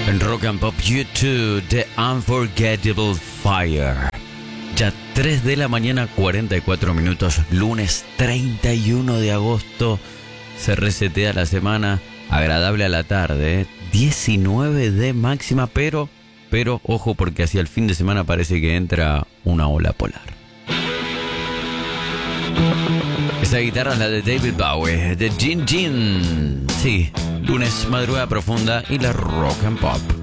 En Rock and Pop YouTube, The Unforgettable Fire. Ya 3 de la mañana, 44 minutos, lunes 31 de agosto. Se resetea la semana, agradable a la tarde, 19 de máxima, pero, ojo, porque hacia el fin de semana parece que entra una ola polar. Esa guitarra es la de David Bowie, de Gin Gin. Sí, lunes, madrugada profunda y la Rock and Pop.